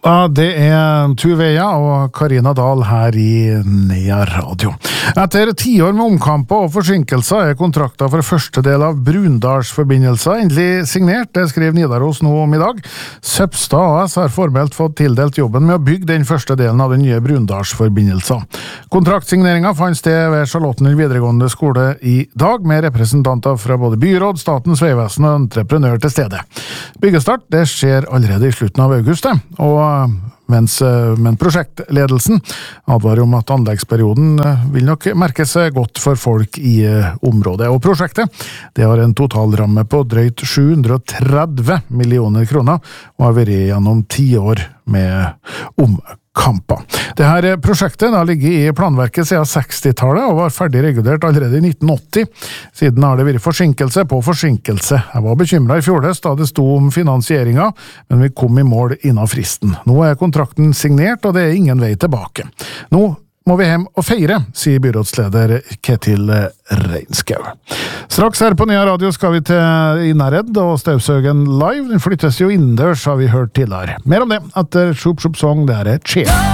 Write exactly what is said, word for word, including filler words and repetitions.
Ja, det er Tuveia og Karina Dahl her i Nea Radio. Etter tiår med omkamper og forsinkelser er kontrakter for første del av Brundalsforbindelsen endelig signert, det skrev Nidaros nå om i dag. Søpstad A S har formelt fått tildelt jobben med å bygge den første delen av den nye Brundalsforbindelsen. Kontraktsigneringen fant sted ved Charlottenhill videregående skole i dag, med representanter fra både byråd, Statens vegvesen og entreprenør til stede. Byggestart det skjer allerede i slutten av august, og mens, men prosjektledelsen advarer om at anleggsperioden vil nok merkes godt for folk i området. Og prosjektet det har en totalramme på drøyt sju hundre og tretti millioner kroner og har vært gjennom ti år med omkamper. Dette prosjektet har ligget i planverket siden sekstitallet og var ferdig regulert allerede i nitten åtti. Siden har det vært forsinkelse på forsinkelse. Jeg var bekymret i fjordes da det sto om finansieringen, men vi kom i mål innan fristen. Nå er kontrakten signert, og det er ingen vei tilbake. Nå må vi hjem og feire, sier byrådsleder Ketil Reinskau. Straks her på Nea Radio skal vi til Innherred og Støvsøgen live. Den flyttes jo innendørs, har vi hørt tidligere. Mer om det etter Shup Shup Song, det er Cheer.